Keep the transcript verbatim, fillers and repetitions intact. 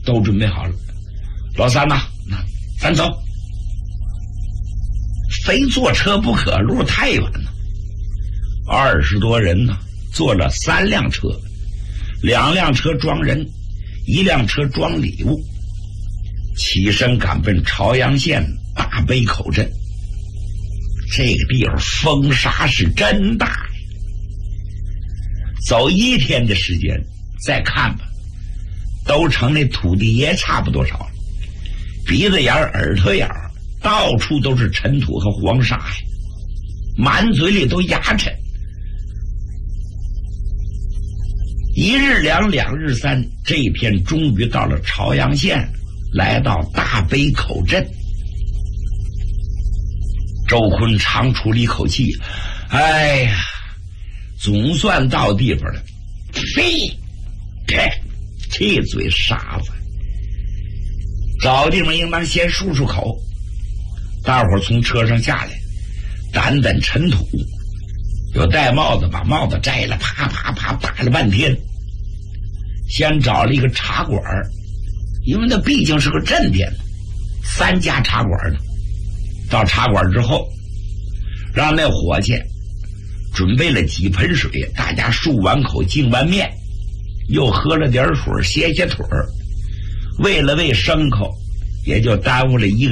都准备好了。老三呐，那咱走。非坐车不可，路太远了。二十多人呢，坐了三辆车，两辆车装人，一辆车装礼物，起身赶奔朝阳县大北口镇。这个地方风沙是真大呀，走一天的时间再看吧，都成那土地爷差不多少了，鼻子眼耳朵眼到处都是尘土和黄沙呀，满嘴里都牙碜。一日两，两日三，这一天终于到了朝阳县，来到大北口镇。周坤长出了一口气，哎呀，总算到地方了。嘿，这嘴傻子，找地方应当先漱漱口。大伙儿从车上下来，掸掸尘土，有戴帽子把帽子摘了，啪啪啪打了半天。先找了一个茶馆，因为那毕竟是个镇店，三家茶馆呢。到茶馆之后，让那伙计准备了几盆水，大家漱完口净完面，又喝了点水歇歇腿儿，喂了喂牲口，也就耽误了一个